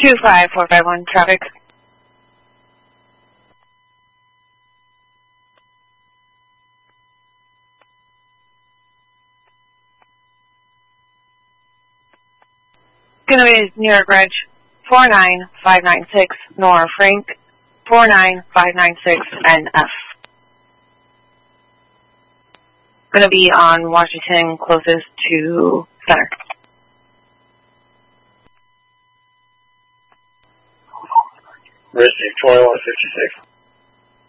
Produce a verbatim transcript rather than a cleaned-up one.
two five four five one traffic. Gonna be near Bridge, four nine five nine six, Nora Frank, four nine five nine six N F. Gonna be on Washington, closest to Center. Receive twenty-one fifty-six.